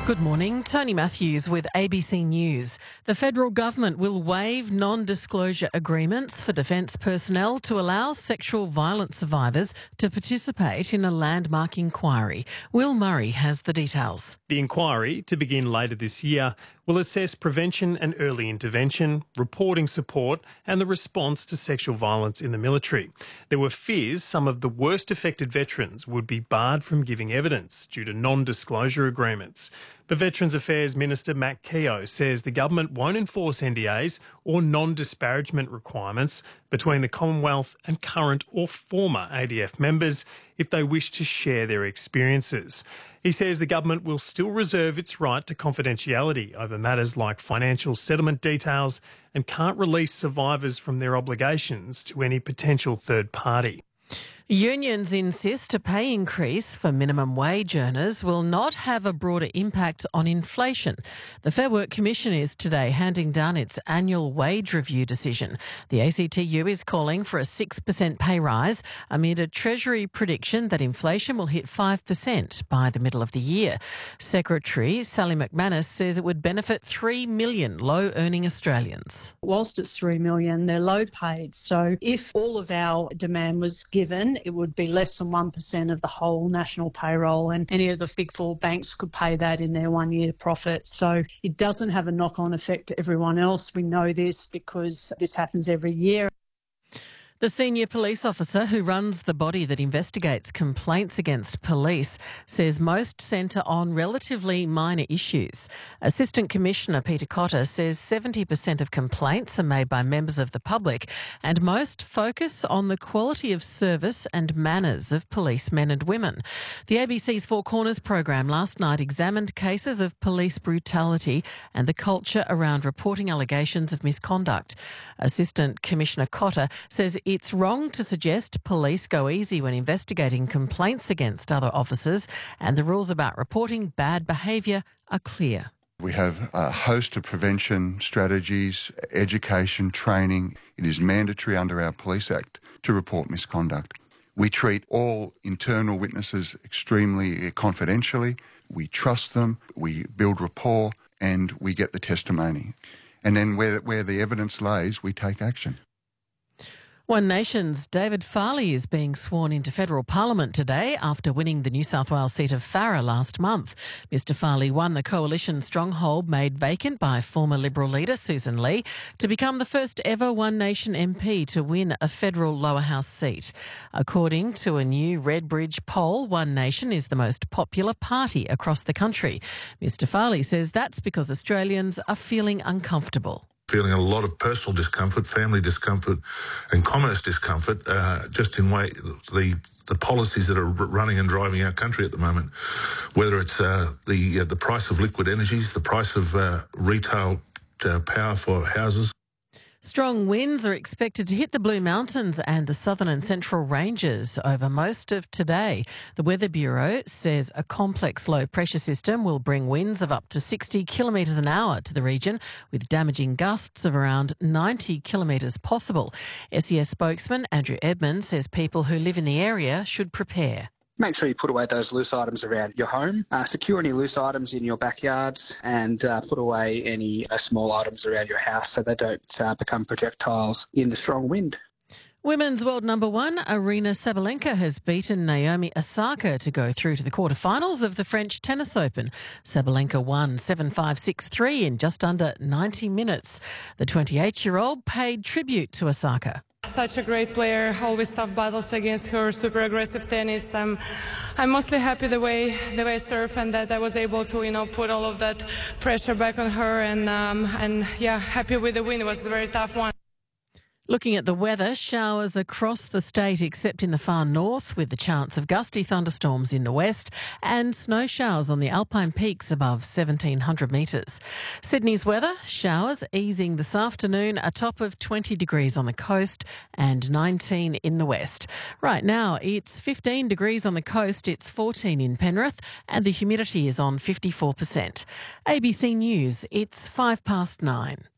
Good morning, Tony Matthews with ABC News. The federal government will waive non-disclosure agreements for defence personnel to allow sexual violence survivors to participate in a landmark inquiry. Will Murray has the details. The inquiry, to begin later this year, will assess prevention and early intervention, reporting support and the response to sexual violence in the military. There were fears some of the worst affected veterans would be barred from giving evidence due to non-disclosure agreements. But Veterans Affairs Minister Matt Keogh says the government won't enforce NDAs or non-disparagement requirements between the Commonwealth and current or former ADF members if they wish to share their experiences. He says the government will still reserve its right to confidentiality over matters like financial settlement details and can't release survivors from their obligations to any potential third party. Unions insist a pay increase for minimum wage earners will not have a broader impact on inflation. The Fair Work Commission is today handing down its annual wage review decision. The ACTU is calling for a 6% pay rise amid a Treasury prediction that inflation will hit 5% by the middle of the year. Secretary Sally McManus says it would benefit 3 million low-earning Australians. Whilst it's 3 million, they're low paid. So if all of our demand was given, it would be less than 1% of the whole national payroll, and any of the big four banks could pay that in their 1 year profit. So it doesn't have a knock-on effect to everyone else. We know this because this happens every year. The senior police officer who runs the body that investigates complaints against police says most centre on relatively minor issues. Assistant Commissioner Peter Cotter says 70% of complaints are made by members of the public and most focus on the quality of service and manners of policemen and women. The ABC's Four Corners program last night examined cases of police brutality and the culture around reporting allegations of misconduct. Assistant Commissioner Cotter says it's wrong to suggest police go easy when investigating complaints against other officers, and the rules about reporting bad behaviour are clear. We have a host of prevention strategies, education, training. It is mandatory under our Police Act to report misconduct. We treat all internal witnesses extremely confidentially. We trust them, we build rapport, and we get the testimony. And then where the evidence lays, we take action. One Nation's David Farley is being sworn into federal parliament today after winning the New South Wales seat of Farrer last month. Mr Farley won the coalition stronghold made vacant by former Liberal leader Susan Lee to become the first ever One Nation MP to win a federal lower house seat. According to a new Redbridge poll, One Nation is the most popular party across the country. Mr Farley says that's because Australians are feeling uncomfortable. Feeling a lot of personal discomfort, family discomfort and commerce discomfort, just in the policies that are running and driving our country at the moment, whether it's the price of liquid energies, the price of retail power for houses. Strong winds are expected to hit the Blue Mountains and the southern and central ranges over most of today. The Weather Bureau says a complex low pressure system will bring winds of up to 60 kilometres an hour to the region, with damaging gusts of around 90 kilometres possible. SES spokesman Andrew Edmonds says people who live in the area should prepare. Make sure you put away those loose items around your home, secure any loose items in your backyards, and put away any small items around your house so they don't become projectiles in the strong wind. Women's world number one, Aryna Sabalenka, has beaten Naomi Osaka to go through to the quarterfinals of the French Tennis Open. Sabalenka won 7-5, 6-3 in just under 90 minutes. The 28-year-old paid tribute to Osaka. Such a great player, always tough battles against her, super aggressive tennis. I'm mostly happy the way I serve and that I was able to, put all of that pressure back on her and happy with the win. It was a very tough one. Looking at the weather, showers across the state except in the far north, with the chance of gusty thunderstorms in the west and snow showers on the Alpine peaks above 1,700 metres. Sydney's weather, showers easing this afternoon, a top of 20 degrees on the coast and 19 in the west. Right now it's 15 degrees on the coast, it's 14 in Penrith and the humidity is on 54%. ABC News, it's 9:05.